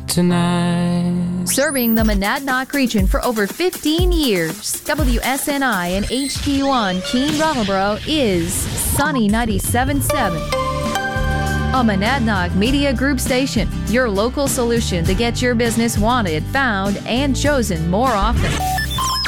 tonight. Serving the Monadnock region for over 15 years, WSNI and HD1 Keene Brattleboro is Sunny 97.7. A Monadnock Media Group station, your local solution to get your business wanted, found, and chosen more often.